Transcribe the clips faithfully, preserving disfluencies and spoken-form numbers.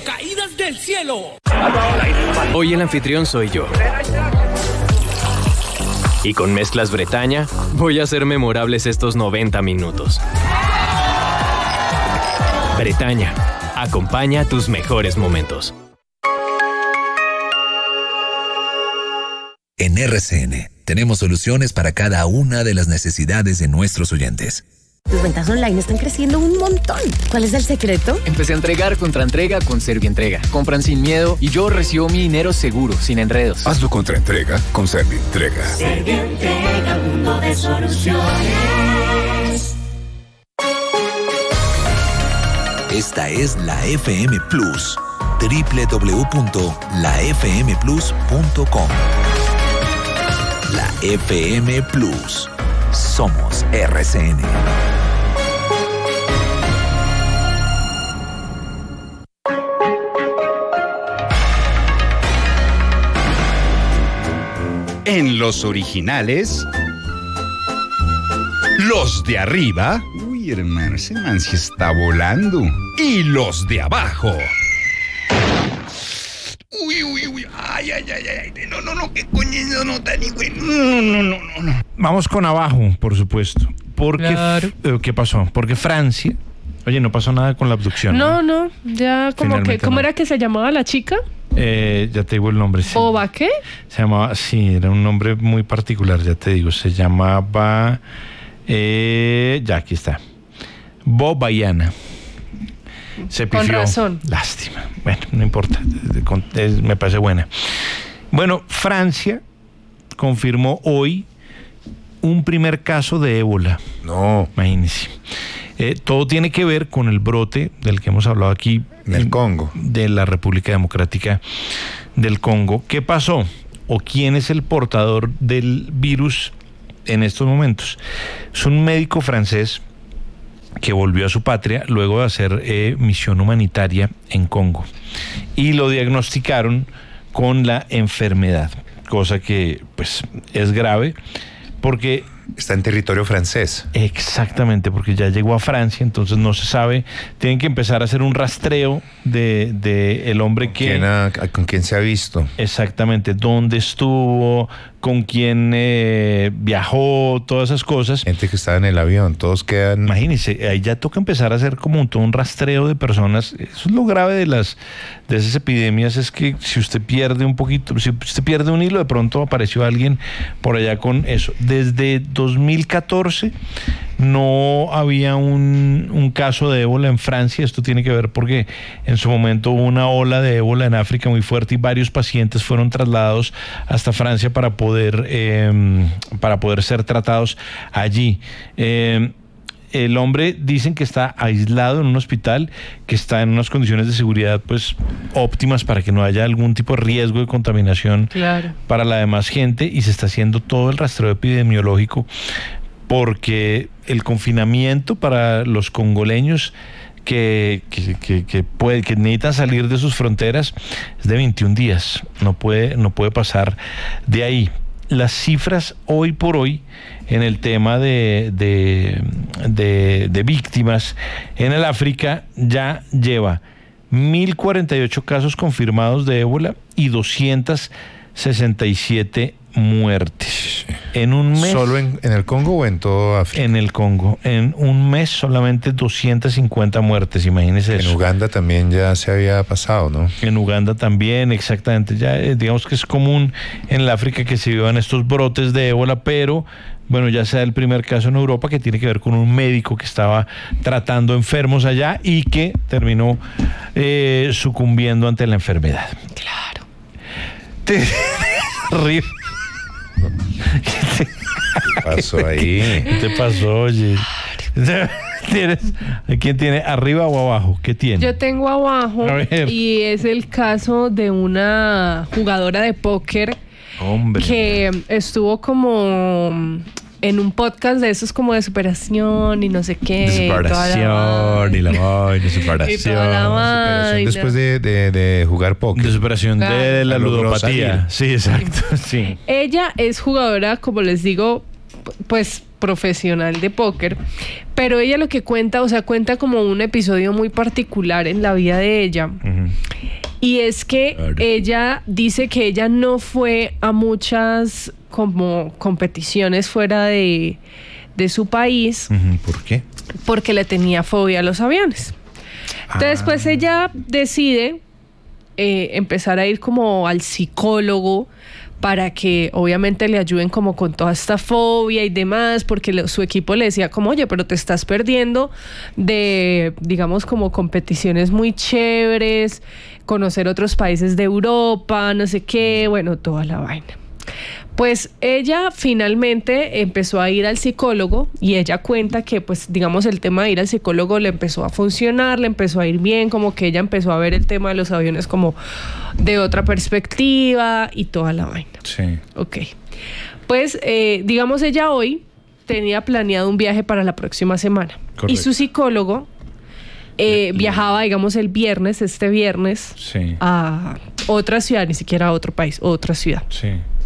caídas del cielo. Hoy el anfitrión soy yo. Y con Mezclas Bretaña voy a hacer memorables estos noventa minutos. Bretaña, acompaña tus mejores momentos. En R C N tenemos soluciones para cada una de las necesidades de nuestros oyentes. Tus ventas online están creciendo un montón. ¿Cuál es el secreto? Empecé a entregar contra entrega con Servientrega. Compran sin miedo y yo recibo mi dinero seguro, sin enredos. Hazlo contra entrega con Servientrega. Servientrega, mundo de soluciones. Esta es la F M Plus. doble u doble u doble u punto la f m plus punto com. La F M Plus. Somos R C N. En los originales, los de arriba, uy hermano, ese man sí está volando, y los de abajo. Uy, uy, uy, ay, ay, ay, ay, no, no, no, qué coño, no, no, tan güey, no, no, no, no, no. Vamos con abajo, por supuesto. Porque, claro. eh, ¿Qué pasó? Porque Francia, oye, no pasó nada con la abducción. No, no, no ya como Finalmente que, ¿cómo no. era que se llamaba la chica? Eh, ya te digo el nombre. Sí. ¿Oba qué? Se llamaba, sí, era un nombre muy particular, ya te digo. Se llamaba, eh, ya aquí está, Bobayana. Se pifió. Con razón. Lástima. Bueno, no importa, me parece buena. Bueno, Francia confirmó hoy un primer caso de ébola. No. Imagínense. Eh, todo tiene que ver con el brote del que hemos hablado aquí. En el Congo. De la República Democrática del Congo. ¿Qué pasó? ¿O quién es el portador del virus en estos momentos? Es un médico francés que volvió a su patria luego de hacer eh, misión humanitaria en Congo. Y lo diagnosticaron con la enfermedad, cosa que pues es grave porque... Está en territorio francés. Exactamente, porque ya llegó a Francia, entonces no se sabe. Tienen que empezar a hacer un rastreo de, de el hombre ¿Con que... Quién ha, ¿Con quién se ha visto? Exactamente, dónde estuvo, con quién eh, viajó, todas esas cosas. Gente que estaba en el avión, todos quedan... Imagínense, ahí ya toca empezar a hacer como un, todo un rastreo de personas. Eso es lo grave de las de esas epidemias, es que si usted pierde un poquito, si usted pierde un hilo, de pronto apareció alguien por allá con eso. Desde dos mil catorce no había un, un caso de ébola en Francia. Esto tiene que ver porque en su momento hubo una ola de ébola en África muy fuerte y varios pacientes fueron trasladados hasta Francia para poder, eh, para poder ser tratados allí. Eh, El hombre dicen que está aislado en un hospital, que está en unas condiciones de seguridad pues óptimas para que no haya algún tipo de riesgo de contaminación claro. para la demás gente, y se está haciendo todo el rastreo epidemiológico porque el confinamiento para los congoleños que, que, que, que, puede, que necesitan salir de sus fronteras es de veintiún días, no puede, no puede pasar de ahí. Las cifras hoy por hoy en el tema de, de, de, de víctimas en el África ya lleva mil cuarenta y ocho casos confirmados de ébola y doscientas sesenta y siete muertes. En un mes. ¿Solo en, en el Congo o en todo África? En el Congo. En un mes solamente doscientas cincuenta muertes, imagínense eso. En Uganda también ya se había pasado, ¿no? En Uganda también, exactamente. Ya eh, digamos que es común en el África que se vivan estos brotes de ébola, pero bueno, ya sea el primer caso en Europa que tiene que ver con un médico que estaba tratando enfermos allá y que terminó eh, sucumbiendo ante la enfermedad. Claro. Te... Río. ¿Qué pasó ahí? ¿Qué te pasó, oye? ¿Tienes, ¿Quién tiene arriba o abajo? ¿Qué tiene? Yo tengo abajo y es el caso de una jugadora de póker. Hombre. Que estuvo como en un podcast de esos como de superación y no sé qué. De superación y la vaina, de superación. Y toda la vaina. Después de, de, de jugar póker. De superación claro. de la ludopatía. Sí, exacto. Sí. Ella es jugadora, como les digo, pues profesional de póker, pero ella lo que cuenta, o sea, cuenta como un episodio muy particular en la vida de ella. Uh-huh. Y es que ella dice que ella no fue a muchas como competiciones fuera de, de su país. ¿Por qué? Porque le tenía fobia a los aviones. Entonces, Ah. pues ella decide eh, empezar a ir como al psicólogo para que obviamente le ayuden como con toda esta fobia y demás, porque lo, su equipo le decía como, oye, pero te estás perdiendo de, digamos, como competiciones muy chéveres, conocer otros países de Europa, no sé qué, bueno, toda la vaina. Pues ella finalmente empezó a ir al psicólogo y ella cuenta que, pues, digamos, el tema de ir al psicólogo le empezó a funcionar, le empezó a ir bien, como que ella empezó a ver el tema de los aviones como de otra perspectiva y toda la vaina. Sí. Ok. Pues, eh, digamos, ella hoy tenía planeado un viaje para la próxima semana. Correcto. Y su psicólogo eh, viajaba, digamos, el viernes, este viernes, Sí. a otra ciudad, ni siquiera a otro país, otra ciudad. Sí.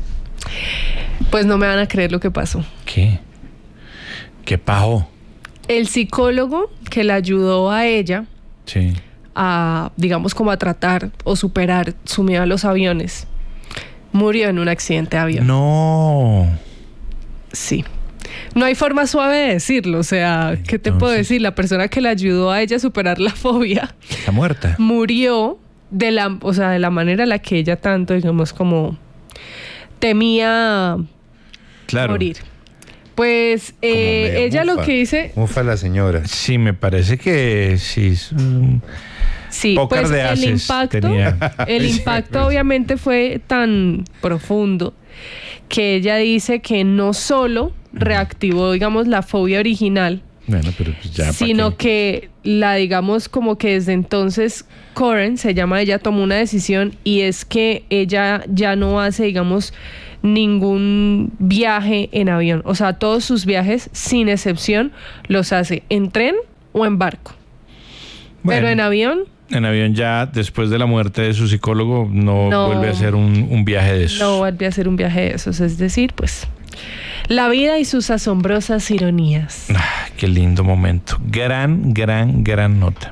Pues no me van a creer lo que pasó. ¿Qué? ¿Qué pasó? El psicólogo que la ayudó a ella Sí. a, digamos, como a tratar o superar su miedo a los aviones, murió en un accidente de avión. No. Sí. No hay forma suave de decirlo. O sea, ¿qué te puedo decir? La persona que la ayudó a ella a superar la fobia Está muerta. murió de la, o sea, de la manera en la que ella tanto, digamos, como temía Claro. morir. Pues eh, medio ella lo mufa. que dice, Mufa la señora. Sí, me parece que sí. es un sí, pócar pues de el haces impacto, tenía. el impacto obviamente fue tan profundo que ella dice que no solo reactivó, digamos, la fobia original, Bueno, pero pues ya. ¿pa' sino qué? que la, digamos, como que desde entonces Coren, se llama ella, tomó una decisión y es que ella ya no hace, digamos, ningún viaje en avión. O sea, todos sus viajes, sin excepción, los hace en tren o en barco. Bueno, Pero en avión, en avión ya, después de la muerte de su psicólogo, no, No. vuelve a hacer un, un viaje de esos. no vuelve a hacer un viaje de esos. Es decir, pues, la vida y sus asombrosas ironías. Ah, qué lindo momento. Gran, gran, gran nota.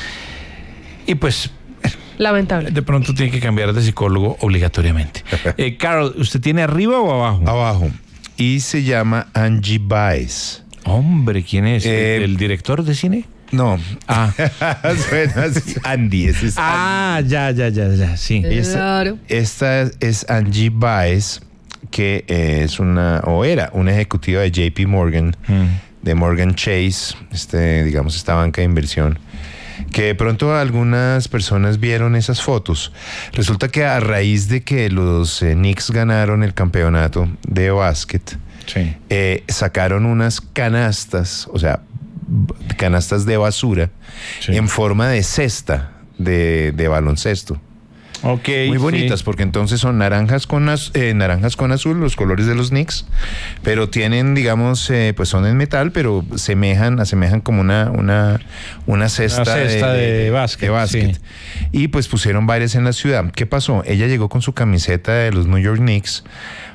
Y pues, Lamentable. de pronto tiene que cambiar de psicólogo obligatoriamente. Eh, Carol, ¿usted tiene arriba o abajo? Abajo. Y se llama Angie Baez. Hombre, ¿quién es? Eh, ¿El, el director de cine? No. Ah. Suena así. Andy, ese es Ah, ya, ya, ya, ya, sí. Esta, Claro. esta es Angie Baez, que eh, es una, o era una ejecutiva de J P Morgan, Mm. de Morgan Chase, este, digamos, esta banca de inversión, que de pronto algunas personas vieron esas fotos. Resulta que a raíz de que los eh, Knicks ganaron el campeonato de básquet, Sí. eh, sacaron unas canastas, o sea, b- canastas de basura, Sí. en forma de cesta de, de baloncesto. Ok. Muy bonitas, sí. porque entonces son naranjas con, az- eh, naranjas con azul, los colores de los Knicks, pero tienen, digamos, eh, pues son en metal, pero semejan, asemejan como una, una, una cesta, Una cesta de básquet, de básquet. sí. Y pues pusieron varias en la ciudad. ¿Qué pasó? Ella llegó con su camiseta de los New York Knicks,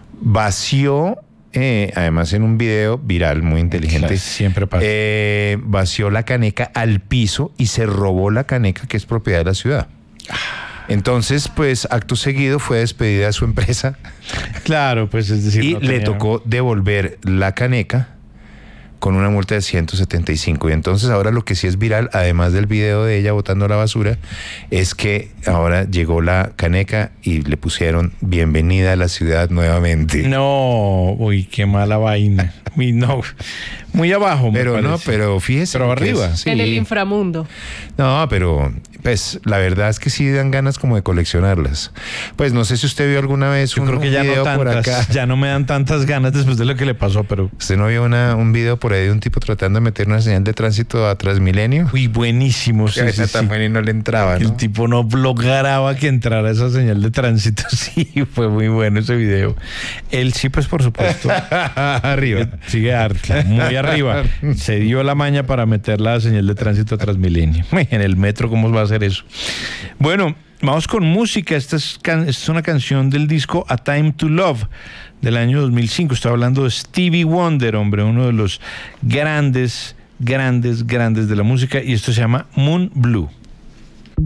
vació, eh, además en un video viral muy inteligente, Claro, siempre pasa. eh, vació la caneca al piso y se robó la caneca que es propiedad de la ciudad. Entonces, pues, acto seguido fue despedida de su empresa Claro, pues es decir, y no le tenía- tocó devolver la caneca con una multa de ciento setenta y cinco. Y entonces ahora lo que sí es viral, además del video de ella botando la basura, es que ahora llegó la caneca y le pusieron bienvenida a la ciudad nuevamente. No, uy, qué mala vaina. Uy, no, muy abajo. me Pero no, parece. pero fíjese. Pero que arriba. es- sí. En el inframundo. No, pero pues la verdad es que sí dan ganas como de coleccionarlas. Pues no sé si usted vio alguna vez Yo un, creo que un ya no video por acá. tantas, ya no me dan tantas ganas después de lo que le pasó, pero ¿Usted no vio una, un video por ahí de un tipo tratando de meter una señal de tránsito a Transmilenio? uy, buenísimo. Sí, Que sí, esa sí. tan y no le entraba, ¿no? El tipo no lograba que entrara esa señal de tránsito. Sí, fue muy bueno ese video. Él sí, pues por supuesto. Arriba. Sigue ar- muy arriba. Se dio la maña para meter la señal de tránsito a Transmilenio. En el metro, ¿cómo va a hacer eso? Bueno, vamos con música. Esta es, can- esta es una canción del disco A Time to Love del año dos mil cinco. Estoy hablando de Stevie Wonder, hombre, uno de los grandes, grandes, grandes de la música. Y esto se llama Moon Blue.